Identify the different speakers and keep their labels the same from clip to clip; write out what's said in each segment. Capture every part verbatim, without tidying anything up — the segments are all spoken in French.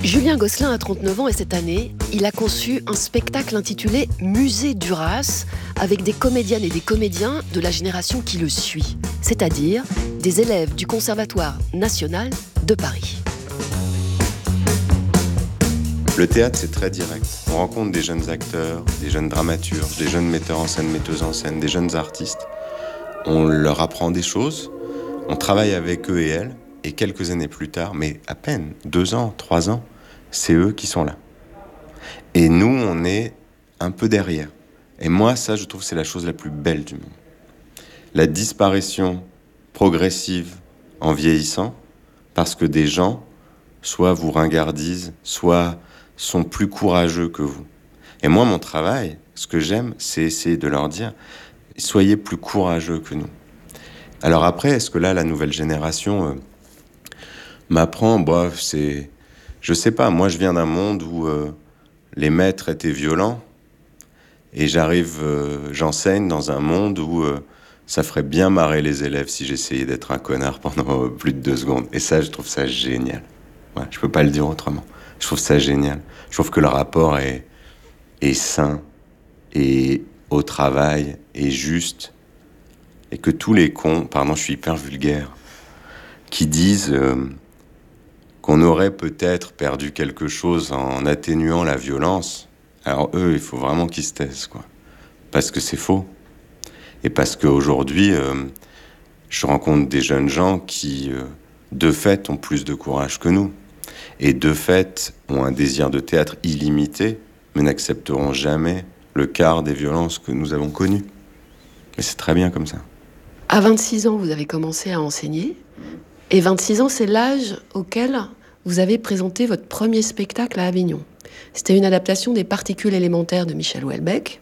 Speaker 1: Julien Gosselin a trente-neuf ans et cette année, il a conçu un spectacle intitulé Musée Duras avec des comédiennes et des comédiens de la génération qui le suit, c'est-à-dire des élèves du Conservatoire national de Paris.
Speaker 2: Le théâtre, c'est très direct. On rencontre des jeunes acteurs, des jeunes dramaturges, des jeunes metteurs en scène, metteuses en scène, des jeunes artistes. On leur apprend des choses, on travaille avec eux et elles, et quelques années plus tard, mais à peine, deux ans, trois ans, c'est eux qui sont là. Et nous, on est un peu derrière. Et moi, ça, je trouve que c'est la chose la plus belle du monde. La disparition progressive en vieillissant, parce que des gens, soit vous ringardisent, soit sont plus courageux que vous. Et moi, mon travail, ce que j'aime, c'est essayer de leur dire, soyez plus courageux que nous. Alors après, est-ce que là, la nouvelle génération euh, m'apprend, bah, c'est... Je sais pas, moi je viens d'un monde où euh, les maîtres étaient violents et j'arrive, euh, j'enseigne dans un monde où euh, ça ferait bien marrer les élèves si j'essayais d'être un connard pendant euh, plus de deux secondes. Et ça, je trouve ça génial. Ouais, je peux pas le dire autrement. Je trouve ça génial. Je trouve que le rapport est, est sain et au travail est juste et que tous les cons, pardon, je suis hyper vulgaire, qui disent... Euh, qu'on aurait peut-être perdu quelque chose en atténuant la violence, alors eux, il faut vraiment qu'ils se taisent, quoi. Parce que c'est faux. Et parce qu'aujourd'hui, euh, je rencontre des jeunes gens qui, euh, de fait, ont plus de courage que nous. Et de fait, ont un désir de théâtre illimité, mais n'accepteront jamais le quart des violences que nous avons connues. Et c'est très bien comme ça.
Speaker 1: À vingt-six ans, vous avez commencé à enseigner. Et vingt-six ans, c'est l'âge auquel vous avez présenté votre premier spectacle à Avignon. C'était une adaptation des Particules élémentaires de Michel Houellebecq.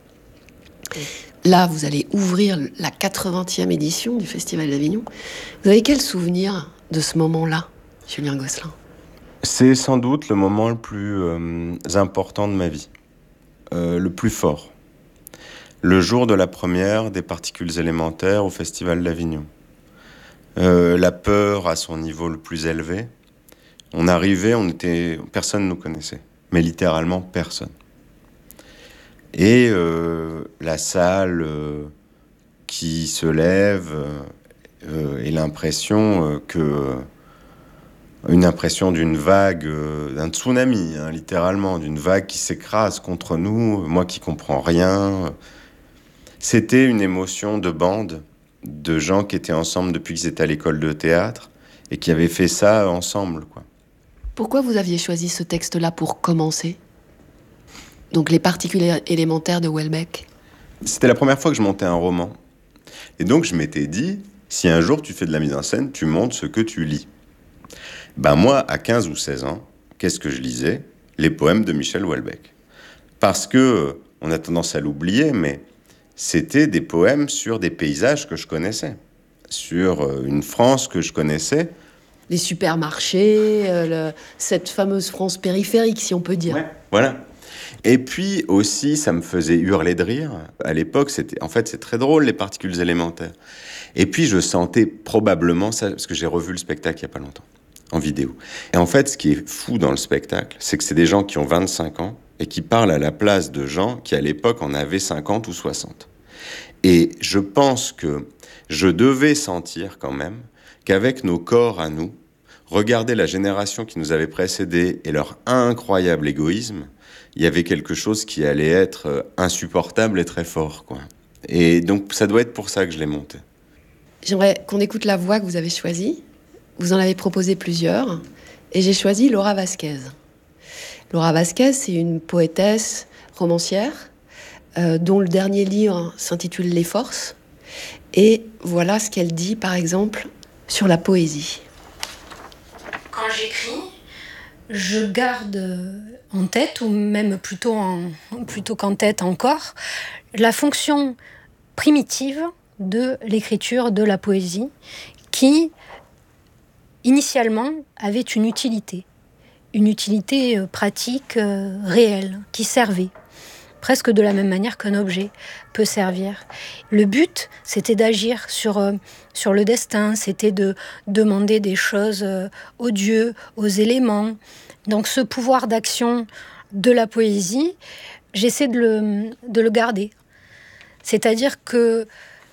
Speaker 1: Là, vous allez ouvrir la quatre-vingtième édition du Festival d'Avignon. Vous avez quel souvenir de ce moment-là, Julien Gosselin ?
Speaker 2: C'est sans doute le moment le plus euh, important de ma vie, euh, le plus fort. Le jour de la première des Particules élémentaires au Festival d'Avignon. Euh, la peur à son niveau le plus élevé. On arrivait, on était, personne ne nous connaissait, mais littéralement personne. Et euh, la salle euh, qui se lève euh, et l'impression euh, que une impression d'une vague, euh, d'un tsunami, hein, littéralement, d'une vague qui s'écrase contre nous, moi qui comprends rien. C'était une émotion de bande, de gens qui étaient ensemble depuis qu'ils étaient à l'école de théâtre et qui avaient fait ça ensemble, quoi.
Speaker 1: Pourquoi vous aviez choisi ce texte-là pour commencer ? Donc les Particules élémentaires de Houellebecq.
Speaker 2: C'était la première fois que je montais un roman. Et donc je m'étais dit, si un jour tu fais de la mise en scène, tu montes ce que tu lis. Ben moi, à quinze ou seize ans, qu'est-ce que je lisais ? Les poèmes de Michel Houellebecq. Parce que, on a tendance à l'oublier, mais c'était des poèmes sur des paysages que je connaissais, sur une France que je connaissais.
Speaker 1: Les supermarchés, euh, le, cette fameuse France périphérique, si on peut dire.
Speaker 2: Ouais, voilà. Et puis aussi, ça me faisait hurler de rire. À l'époque, c'était, en fait, c'est très drôle, les Particules élémentaires. Et puis, je sentais probablement ça, parce que j'ai revu le spectacle il n'y a pas longtemps, en vidéo. Et en fait, ce qui est fou dans le spectacle, c'est que c'est des gens qui ont vingt-cinq ans et qui parlent à la place de gens qui, à l'époque, en avaient cinquante ou soixante. Et je pense que je devais sentir quand même qu'avec nos corps à nous, regarder la génération qui nous avait précédés et leur incroyable égoïsme, il y avait quelque chose qui allait être insupportable et très fort, quoi. Et donc, ça doit être pour ça que je l'ai monté.
Speaker 1: J'aimerais qu'on écoute la voix que vous avez choisie. Vous en avez proposé plusieurs. Et j'ai choisi Laura Vasquez. Laura Vasquez, c'est une poétesse romancière euh, dont le dernier livre s'intitule Les Forces. Et voilà ce qu'elle dit, par exemple, sur la poésie.
Speaker 3: Quand j'écris, je garde en tête, ou même plutôt, en, plutôt qu'en tête encore, la fonction primitive de l'écriture de la poésie qui, initialement, avait une utilité, une utilité pratique, euh, réelle, qui servait. presque de la même manière qu'un objet peut servir. Le but, c'était d'agir sur, euh, sur le destin, c'était de demander des choses euh, aux dieux, aux éléments. Donc ce pouvoir d'action de la poésie, j'essaie de le, de le garder. C'est-à-dire que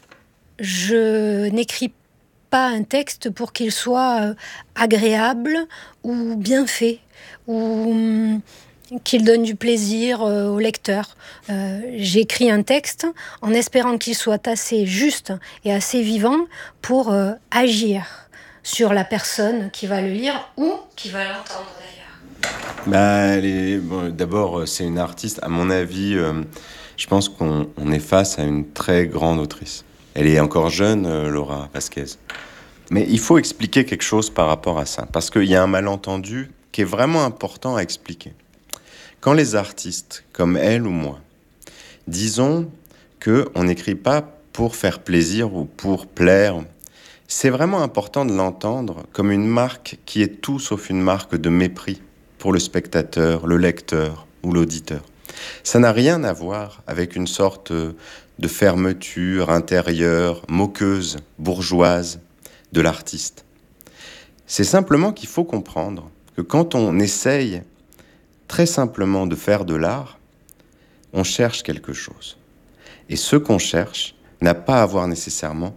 Speaker 3: je n'écris pas un texte pour qu'il soit agréable ou bien fait, ou qu'il donne du plaisir au lecteur. Euh, j'écris un texte en espérant qu'il soit assez juste et assez vivant pour euh, agir sur la personne qui va le lire ou qui va l'entendre d'ailleurs.
Speaker 2: Bah, elle est, bon, d'abord, c'est une artiste. À mon avis, euh, je pense qu'on on est face à une très grande autrice. Elle est encore jeune, euh, Laura Vasquez. Mais il faut expliquer quelque chose par rapport à ça, parce qu'il y a un malentendu qui est vraiment important à expliquer. Quand les artistes, comme elle ou moi, disons qu'on n'écrit pas pour faire plaisir ou pour plaire, c'est vraiment important de l'entendre comme une marque qui est tout sauf une marque de mépris pour le spectateur, le lecteur ou l'auditeur. Ça n'a rien à voir avec une sorte de fermeture intérieure, moqueuse, bourgeoise de l'artiste. C'est simplement qu'il faut comprendre que quand on essaye très simplement de faire de l'art, on cherche quelque chose. Et ce qu'on cherche n'a pas à voir nécessairement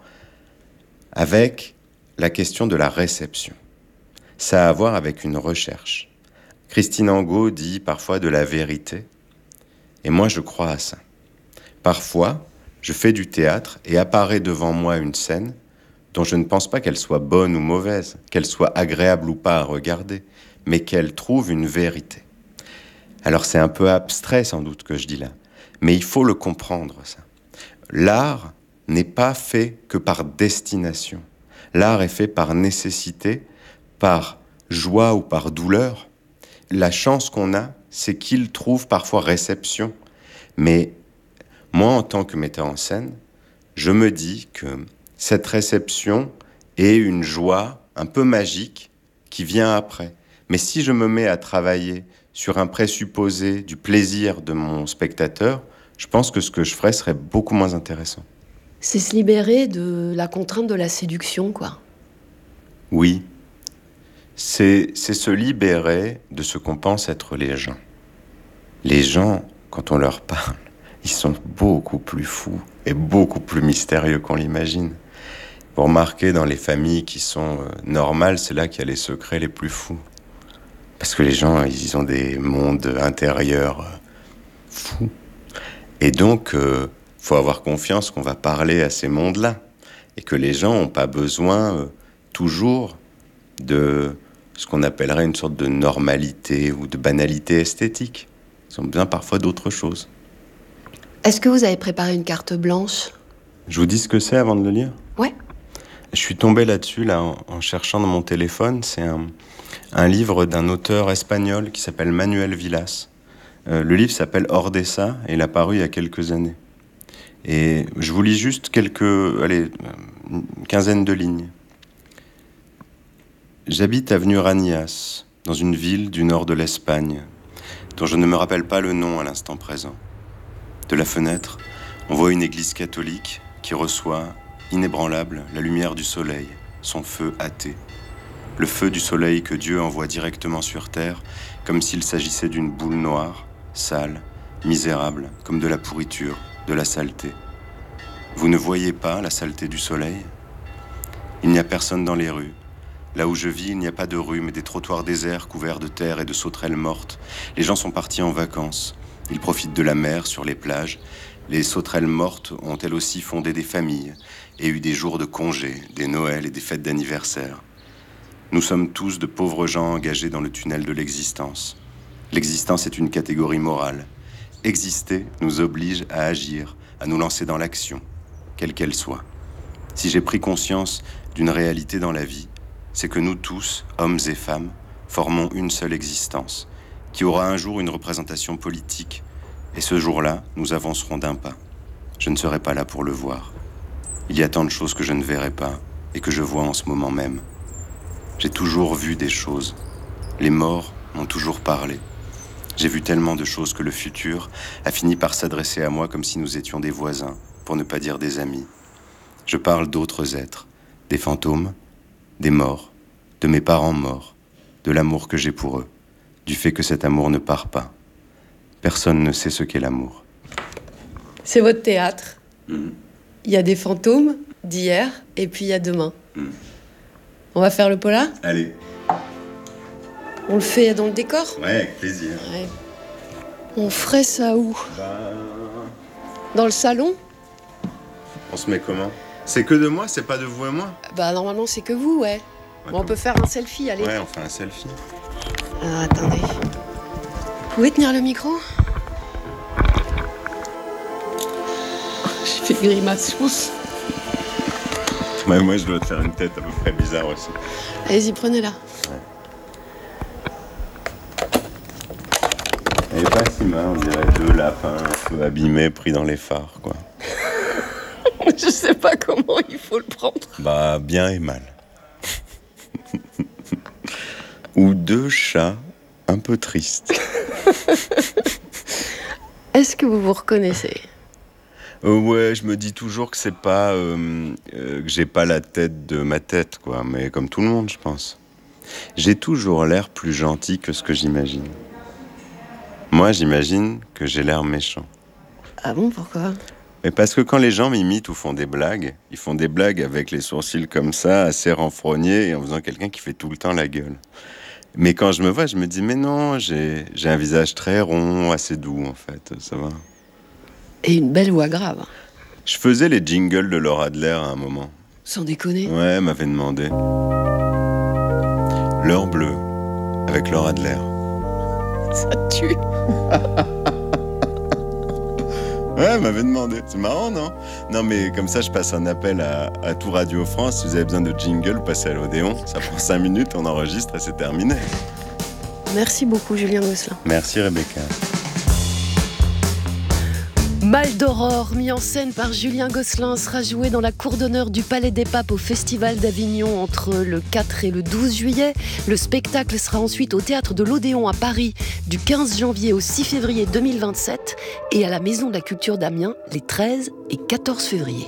Speaker 2: avec la question de la réception. Ça a à voir avec une recherche. Christine Angot dit parfois de la vérité, et moi je crois à ça. Parfois, je fais du théâtre et apparaît devant moi une scène dont je ne pense pas qu'elle soit bonne ou mauvaise, qu'elle soit agréable ou pas à regarder, mais qu'elle trouve une vérité. Alors c'est un peu abstrait sans doute que je dis là, mais il faut le comprendre ça. L'art n'est pas fait que par destination. L'art est fait par nécessité, par joie ou par douleur. La chance qu'on a, c'est qu'il trouve parfois réception. Mais moi, en tant que metteur en scène, je me dis que cette réception est une joie un peu magique qui vient après. Mais si je me mets à travailler sur un présupposé du plaisir de mon spectateur, je pense que ce que je ferais serait beaucoup moins intéressant.
Speaker 1: C'est se libérer de la contrainte de la séduction, quoi.
Speaker 2: Oui, c'est, c'est se libérer de ce qu'on pense être les gens. Les gens, quand on leur parle, ils sont beaucoup plus fous et beaucoup plus mystérieux qu'on l'imagine. Vous remarquez, dans les familles qui sont euh, normales, c'est là qu'il y a les secrets les plus fous. Parce que les gens, ils ont des mondes intérieurs euh, fous. Et donc, il euh, faut avoir confiance qu'on va parler à ces mondes-là. Et que les gens n'ont pas besoin euh, toujours de ce qu'on appellerait une sorte de normalité ou de banalité esthétique. Ils ont besoin parfois d'autre chose.
Speaker 1: Est-ce que vous avez préparé une carte blanche ?
Speaker 2: Je vous dis ce que c'est avant de le lire ?
Speaker 1: Ouais.
Speaker 2: Je suis tombé là-dessus là, en, en cherchant dans mon téléphone. C'est un, un livre d'un auteur espagnol qui s'appelle Manuel Villas. Euh, le livre s'appelle Ordesa et il a paru il y a quelques années. Et je vous lis juste quelques, allez, une quinzaine de lignes. J'habite avenue Ranias, dans une ville du nord de l'Espagne, dont je ne me rappelle pas le nom à l'instant présent. De la fenêtre, on voit une église catholique qui reçoit, inébranlable, la lumière du soleil, son feu athée. Le feu du soleil que Dieu envoie directement sur terre, comme s'il s'agissait d'une boule noire, sale, misérable, comme de la pourriture, de la saleté. Vous ne voyez pas la saleté du soleil ? Il n'y a personne dans les rues. Là où je vis, il n'y a pas de rue, mais des trottoirs déserts couverts de terre et de sauterelles mortes. Les gens sont partis en vacances. Ils profitent de la mer sur les plages. Les sauterelles mortes ont elles aussi fondé des familles et eu des jours de congé, des Noëls et des fêtes d'anniversaire. Nous sommes tous de pauvres gens engagés dans le tunnel de l'existence. L'existence est une catégorie morale. Exister nous oblige à agir, à nous lancer dans l'action, quelle qu'elle soit. Si j'ai pris conscience d'une réalité dans la vie, c'est que nous tous, hommes et femmes, formons une seule existence, qui aura un jour une représentation politique, et ce jour-là, nous avancerons d'un pas. Je ne serai pas là pour le voir. Il y a tant de choses que je ne verrai pas, et que je vois en ce moment même. J'ai toujours vu des choses. Les morts m'ont toujours parlé. J'ai vu tellement de choses que le futur a fini par s'adresser à moi comme si nous étions des voisins, pour ne pas dire des amis. Je parle d'autres êtres, des fantômes, des morts, de mes parents morts, de l'amour que j'ai pour eux, du fait que cet amour ne part pas. Personne ne sait ce qu'est l'amour.
Speaker 1: C'est votre théâtre.
Speaker 2: Mmh.
Speaker 1: Il y a des fantômes d'hier et puis il y a demain. Mmh. On va faire le pola ?
Speaker 2: Allez.
Speaker 1: On le fait dans le décor ?
Speaker 2: Ouais, avec plaisir.
Speaker 1: Ouais. On ferait ça où ?
Speaker 2: Bah...
Speaker 1: Dans le salon ?
Speaker 2: On se met comment ? C'est que de moi, c'est pas de vous et moi ?
Speaker 1: Bah normalement c'est que vous, ouais. Bon, on peut faire un selfie, allez.
Speaker 2: Ouais, on fait un selfie.
Speaker 1: Alors attendez. Vous pouvez tenir le micro ? J'ai fait grimace, je pense.
Speaker 2: Ouais, moi je dois te faire une tête à peu près bizarre aussi.
Speaker 1: Allez-y, prenez-la.
Speaker 2: Ouais. Elle est pas si mal, on dirait deux lapins un peu abîmés pris dans les phares, quoi.
Speaker 1: Je sais pas comment il faut le prendre.
Speaker 2: Bah, bien et mal. Ou deux chats un peu tristes.
Speaker 1: Est-ce que vous vous reconnaissez ?
Speaker 2: euh, Ouais, je me dis toujours que c'est pas... Euh, euh, que j'ai pas la tête de ma tête, quoi. Mais comme tout le monde, je pense. J'ai toujours l'air plus gentil que ce que j'imagine. Moi, j'imagine que j'ai l'air méchant.
Speaker 1: Ah bon, pourquoi ?
Speaker 2: Mais parce que quand les gens m'imitent ou font des blagues, ils font des blagues avec les sourcils comme ça, assez renfrognés, et en faisant quelqu'un qui fait tout le temps la gueule. Mais quand je me vois, je me dis, mais non, j'ai, j'ai un visage très rond, assez doux, en fait, ça va.
Speaker 1: Et une belle voix grave.
Speaker 2: Je faisais les jingles de Laura Adler à un moment.
Speaker 1: Sans déconner.
Speaker 2: Ouais, elle m'avait demandé. L'heure bleue, avec Laura Adler.
Speaker 1: Ça tue.
Speaker 2: Ouais, elle m'avait demandé. C'est marrant, non ? Non, mais comme ça, je passe un appel à, à tout Radio France. Si vous avez besoin de jingle, passez à l'Odéon. Ça prend cinq minutes, on enregistre et c'est terminé.
Speaker 1: Merci beaucoup, Julien Gosselin.
Speaker 2: Merci, Rebecca.
Speaker 1: Mal d'aurore, mis en scène par Julien Gosselin, sera joué dans la cour d'honneur du Palais des Papes au Festival d'Avignon entre le quatre et le douze juillet. Le spectacle sera ensuite au Théâtre de l'Odéon à Paris du quinze janvier au six février deux mille vingt-sept et à la Maison de la Culture d'Amiens les treize et quatorze février.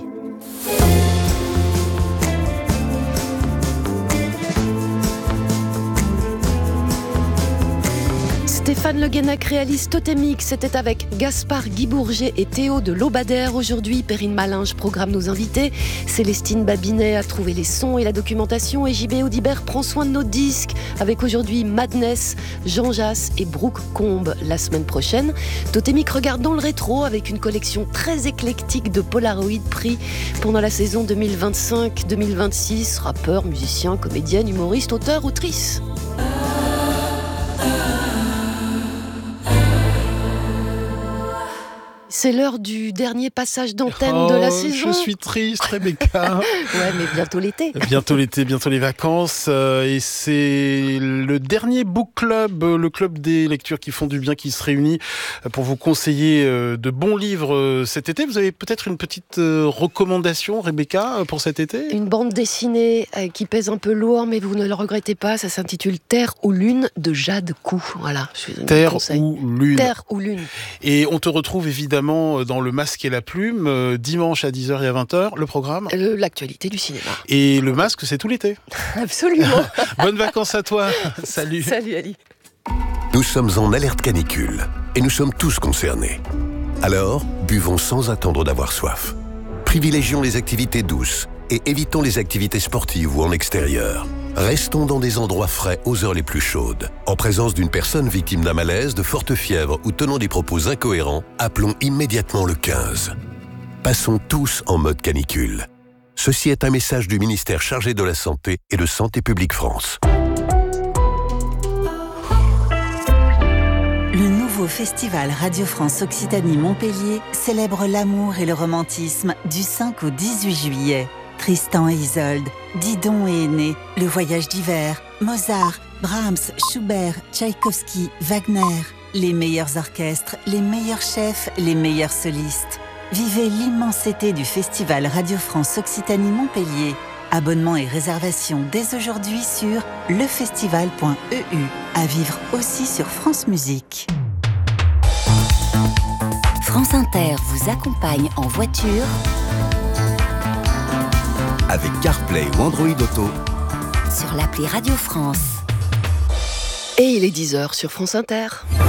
Speaker 1: Stéphane Le Guenec réalise Totémique. C'était avec Gaspard Guy Bourget et Théo de Lobadère. Aujourd'hui, Perrine Malinge programme nos invités. Célestine Babinet a trouvé les sons et la documentation. Et J B Audibert prend soin de nos disques. Avec aujourd'hui Madness, Jean Jass et Brooke Combe. La semaine prochaine, Totémique regarde dans le rétro avec une collection très éclectique de Polaroid pris pendant la saison deux mille vingt-cinq deux mille vingt-six. Rappeurs, musiciens, comédiennes, humoristes, auteurs, autrices. C'est l'heure du dernier passage d'antenne
Speaker 4: oh,
Speaker 1: de la saison.
Speaker 4: Je suis triste, Rebecca.
Speaker 1: Ouais, mais bientôt l'été.
Speaker 4: Bientôt l'été, bientôt les vacances. Euh, et c'est le dernier book club, le club des lectures qui font du bien, qui se réunit pour vous conseiller euh, de bons livres euh, cet été. Vous avez peut-être une petite euh, recommandation, Rebecca, pour cet été ?
Speaker 1: Une bande dessinée euh, qui pèse un peu lourd, mais vous ne le regrettez pas. Ça s'intitule Terre ou Lune de Jade Cou. Voilà, je vous donne
Speaker 4: Terre
Speaker 1: conseil.
Speaker 4: ou Lune.
Speaker 1: Terre ou Lune.
Speaker 4: Et on te retrouve évidemment dans Le Masque et la Plume, euh, dimanche à dix heures et à vingt heures, le programme.
Speaker 1: Le, l'actualité du cinéma.
Speaker 4: Et Le Masque, c'est tout l'été.
Speaker 1: Absolument.
Speaker 4: Bonnes vacances à toi. Salut.
Speaker 1: Salut Ali.
Speaker 5: Nous sommes en alerte canicule et nous sommes tous concernés. Alors, buvons sans attendre d'avoir soif. Privilégions les activités douces et évitons les activités sportives ou en extérieur. Restons dans des endroits frais aux heures les plus chaudes. En présence d'une personne victime d'un malaise, de forte fièvre ou tenant des propos incohérents, appelons immédiatement le quinze. Passons tous en mode canicule. Ceci est un message du ministère chargé de la Santé et de Santé publique France.
Speaker 6: Le nouveau festival Radio France Occitanie Montpellier célèbre l'amour et le romantisme du cinq au dix-huit juillet. Tristan et Isolde, Didon et Aîné, Le Voyage d'hiver, Mozart, Brahms, Schubert, Tchaïkovski, Wagner. Les meilleurs orchestres, les meilleurs chefs, les meilleurs solistes. Vivez l'immense été du festival Radio France Occitanie Montpellier. Abonnements et réservations dès aujourd'hui sur lefestival point e u. À vivre aussi sur France Musique.
Speaker 7: France Inter vous accompagne en voiture
Speaker 8: avec CarPlay ou Android Auto
Speaker 7: sur l'appli Radio France.
Speaker 1: Et il est dix heures sur France Inter.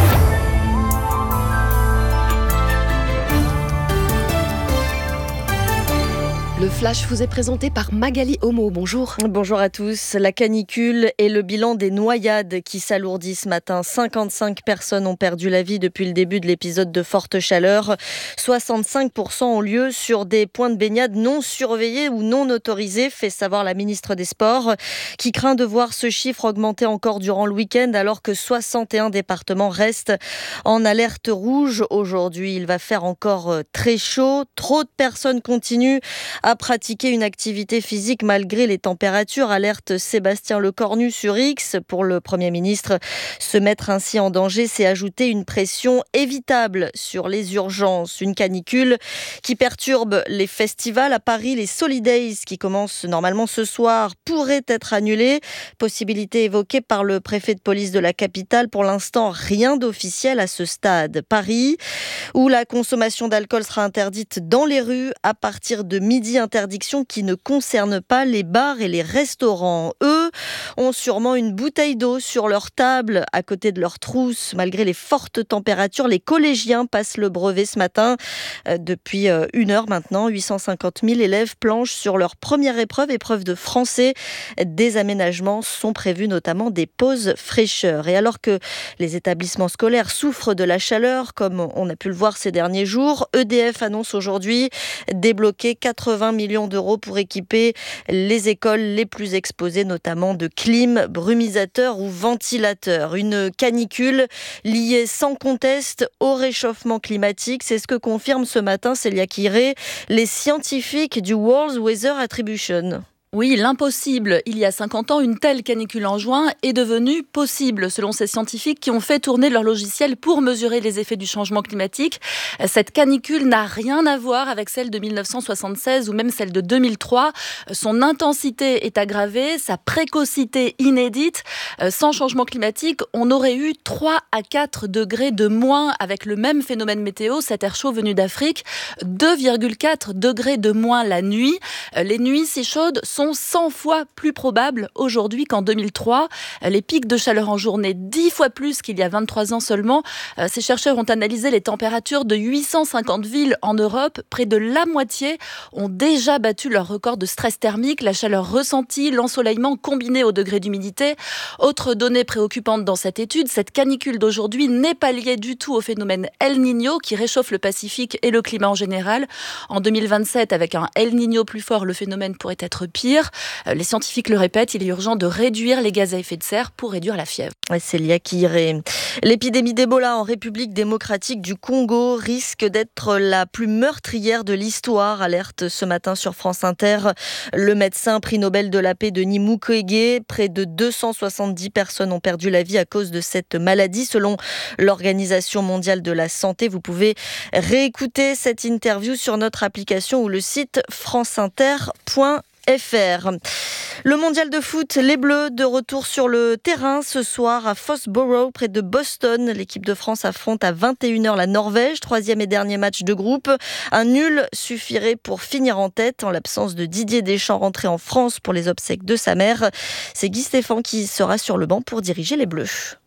Speaker 1: Le Flash vous est présenté par Magali Homo. Bonjour.
Speaker 9: Bonjour à tous. La canicule et le bilan des noyades qui s'alourdit ce matin. cinquante-cinq personnes ont perdu la vie depuis le début de l'épisode de forte chaleur. soixante-cinq pour cent ont lieu sur des points de baignade non surveillés ou non autorisés, fait savoir la ministre des Sports, qui craint de voir ce chiffre augmenter encore durant le week-end alors que soixante et un départements restent en alerte rouge. Aujourd'hui, il va faire encore très chaud. Trop de personnes continuent à pratiquer une activité physique malgré les températures, alerte Sébastien Lecornu sur X. Pour le Premier ministre, se mettre ainsi en danger, c'est ajouter une pression évitable sur les urgences. Une canicule qui perturbe les festivals. À Paris, les Solidays, qui commencent normalement ce soir, pourraient être annulés. Possibilité évoquée par le préfet de police de la capitale. Pour l'instant, rien d'officiel à ce stade. Paris, où la consommation d'alcool sera interdite dans les rues à partir de midi. Interdiction qui ne concerne pas les bars et les restaurants. Eux ont sûrement une bouteille d'eau sur leur table à côté de leur trousse. Malgré les fortes températures, les collégiens passent le brevet ce matin. Euh, depuis euh, une heure maintenant, huit cent cinquante mille élèves planchent sur leur première épreuve, épreuve de français. Des aménagements sont prévus, notamment des pauses fraîcheur. Et alors que les établissements scolaires souffrent de la chaleur, comme on a pu le voir ces derniers jours, E D F annonce aujourd'hui débloquer quatre-vingts millions d'euros pour équiper les écoles les plus exposées, notamment de clim, brumisateurs ou ventilateurs. Une canicule liée sans conteste au réchauffement climatique. C'est ce que confirme ce matin Célia Kiré, les scientifiques du World Weather Attribution.
Speaker 10: Oui, l'impossible. Il y a cinquante ans, une telle canicule en juin est devenue possible, selon ces scientifiques qui ont fait tourner leur logiciel pour mesurer les effets du changement climatique. Cette canicule n'a rien à voir avec celle de mille neuf cent soixante-seize ou même celle de deux mille trois. Son intensité est aggravée, sa précocité inédite. Sans changement climatique, on aurait eu trois à quatre degrés de moins avec le même phénomène météo, cet air chaud venu d'Afrique. deux virgule quatre degrés de moins la nuit. Les nuits si chaudes sont cent fois plus probables aujourd'hui qu'en deux mille trois. Les pics de chaleur en journée, dix fois plus qu'il y a vingt-trois ans seulement. Ces chercheurs ont analysé les températures de huit cent cinquante villes en Europe. Près de la moitié ont déjà battu leur record de stress thermique. La chaleur ressentie, l'ensoleillement combiné au degré d'humidité. Autre donnée préoccupante dans cette étude, cette canicule d'aujourd'hui n'est pas liée du tout au phénomène El Niño qui réchauffe le Pacifique et le climat en général. En deux mille vingt-sept, avec un El Niño plus fort, le phénomène pourrait être pire. Les scientifiques le répètent, il est urgent de réduire les gaz à effet de serre pour réduire la fièvre.
Speaker 9: Célia Kiré. L'épidémie d'Ebola en République démocratique du Congo risque d'être la plus meurtrière de l'histoire, alerte ce matin sur France Inter le médecin prix Nobel de la paix Denis Mukwege. Près de deux cent soixante-dix personnes ont perdu la vie à cause de cette maladie, selon l'Organisation mondiale de la santé. Vous pouvez réécouter cette interview sur notre application ou le site franceinter point F R. Le mondial de foot, les Bleus de retour sur le terrain ce soir à Foxborough, près de Boston. L'équipe de France affronte à vingt et une heures la Norvège, troisième et dernier match de groupe. Un nul suffirait pour finir en tête en l'absence de Didier Deschamps rentré en France pour les obsèques de sa mère. C'est Guy Stéphane qui sera sur le banc pour diriger les Bleus.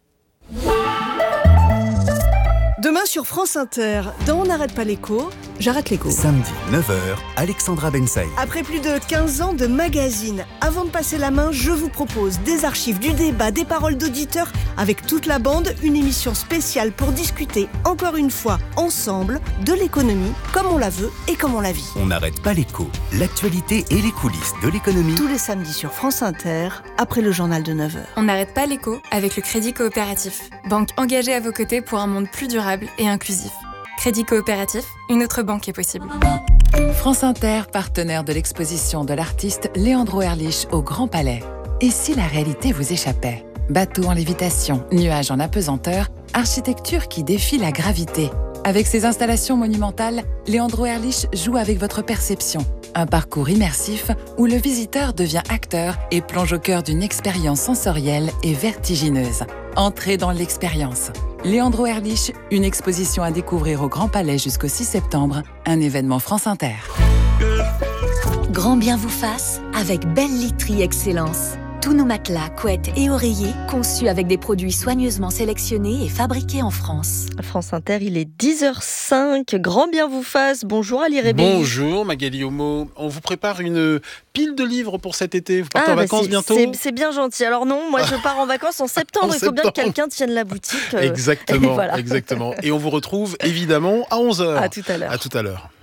Speaker 11: Demain sur France Inter, dans On n'arrête pas l'écho, j'arrête l'écho.
Speaker 8: Samedi, neuf heures, Alexandra Bensaï.
Speaker 11: Après plus de quinze ans de magazine, avant de passer la main, je vous propose des archives, du débat, des paroles d'auditeurs, avec toute la bande, une émission spéciale pour discuter, encore une fois, ensemble, de l'économie, comme on la veut et comme on la vit.
Speaker 8: On n'arrête pas l'écho, l'actualité et les coulisses de l'économie.
Speaker 11: Tous les samedis sur France Inter, après le journal de neuf heures.
Speaker 12: On n'arrête pas l'écho avec le Crédit Coopératif, banque engagée à vos côtés pour un monde plus durable et inclusif. Crédit Coopératif, une autre banque est possible.
Speaker 13: France Inter, partenaire de l'exposition de l'artiste Leandro Erlich au Grand Palais. Et si la réalité vous échappait ? Bateau en lévitation, nuages en apesanteur, architecture qui défie la gravité. Avec ses installations monumentales, Leandro Erlich joue avec votre perception. Un parcours immersif où le visiteur devient acteur et plonge au cœur d'une expérience sensorielle et vertigineuse. Entrez dans l'expérience. Léandro Erlich, une exposition à découvrir au Grand Palais jusqu'au six septembre, un événement France Inter.
Speaker 14: Grand bien vous fasse avec Belle Literie Excellence. Tous nos matelas, couettes et oreillers conçus avec des produits soigneusement sélectionnés et fabriqués en France.
Speaker 9: France Inter, il est dix heures cinq. Grand bien vous fasse. Bonjour Ali Rébé.
Speaker 4: Bonjour Magali Homo. On vous prépare une pile de livres pour cet été. Vous partez ah, en bah vacances
Speaker 9: c'est,
Speaker 4: bientôt
Speaker 9: c'est, c'est bien gentil. Alors non, moi je pars en vacances en septembre. en il faut septembre. Bien que quelqu'un tienne la boutique.
Speaker 4: Euh, exactement, et voilà. exactement. Et on vous retrouve évidemment à onze heures.
Speaker 9: À tout à l'heure.
Speaker 4: À tout à l'heure.